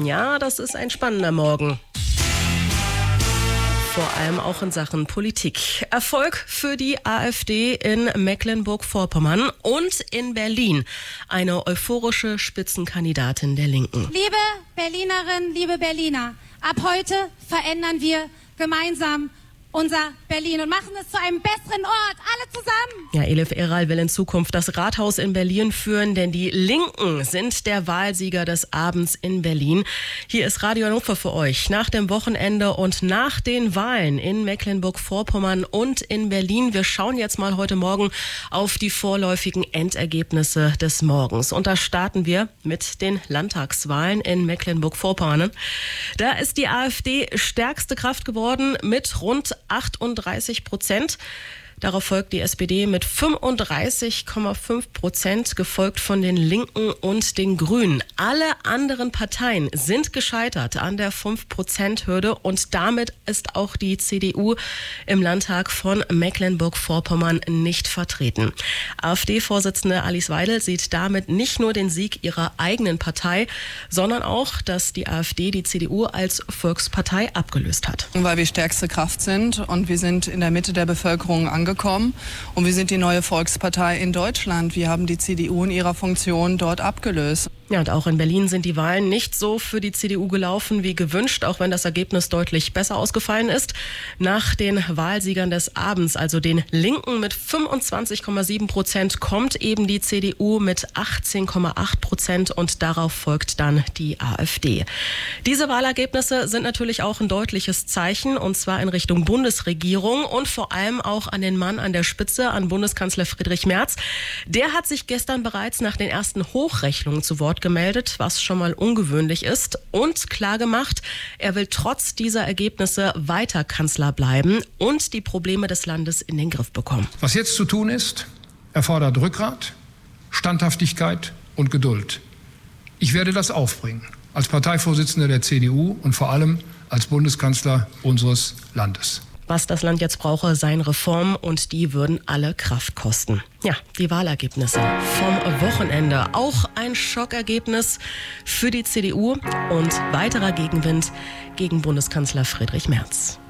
Ja, das ist ein spannender Morgen. Vor allem auch in Sachen Politik. Erfolg für die AfD in Mecklenburg-Vorpommern und in Berlin. Eine euphorische Spitzenkandidatin der Linken. Liebe Berlinerinnen, liebe Berliner, ab heute verändern wir gemeinsam unser Berlin und machen es zu einem besseren Ort. Alle zusammen. Ja, Elif Eral will in Zukunft das Rathaus in Berlin führen, denn die Linken sind der Wahlsieger des Abends in Berlin. Hier ist Radio Hannover für euch. Nach dem Wochenende und nach den Wahlen in Mecklenburg-Vorpommern und in Berlin. Wir schauen jetzt mal heute Morgen auf die vorläufigen Endergebnisse des Morgens. Und da starten wir mit den Landtagswahlen in Mecklenburg-Vorpommern. Da ist die AfD stärkste Kraft geworden mit rund 38%. Darauf folgt die SPD mit 35,5%, gefolgt von den Linken und den Grünen. Alle anderen Parteien sind gescheitert an der 5%-Hürde und damit ist auch die CDU im Landtag von Mecklenburg-Vorpommern nicht vertreten. AfD-Vorsitzende Alice Weidel sieht damit nicht nur den Sieg ihrer eigenen Partei, sondern auch, dass die AfD die CDU als Volkspartei abgelöst hat. Weil wir stärkste Kraft sind und wir sind in der Mitte der Bevölkerung angekommen und wir sind die neue Volkspartei in Deutschland. Wir haben die CDU in ihrer Funktion dort abgelöst. Ja, und auch in Berlin sind die Wahlen nicht so für die CDU gelaufen wie gewünscht, auch wenn das Ergebnis deutlich besser ausgefallen ist. Nach den Wahlsiegern des Abends, also den Linken mit 25,7%, kommt eben die CDU mit 18,8% und darauf folgt dann die AfD. Diese Wahlergebnisse sind natürlich auch ein deutliches Zeichen, und zwar in Richtung Bundesregierung und vor allem auch an den Mann an der Spitze, an Bundeskanzler Friedrich Merz. Der hat sich gestern bereits nach den ersten Hochrechnungen zu Wort gemeldet, was schon mal ungewöhnlich ist, und klargemacht, er will trotz dieser Ergebnisse weiter Kanzler bleiben und die Probleme des Landes in den Griff bekommen. Was jetzt zu tun ist, erfordert Rückgrat, Standhaftigkeit und Geduld. Ich werde das aufbringen, als Parteivorsitzender der CDU und vor allem als Bundeskanzler unseres Landes. Was das Land jetzt brauche, seien Reformen, und die würden alle Kraft kosten. Ja, die Wahlergebnisse vom Wochenende. Auch ein Schockergebnis für die CDU und weiterer Gegenwind gegen Bundeskanzler Friedrich Merz.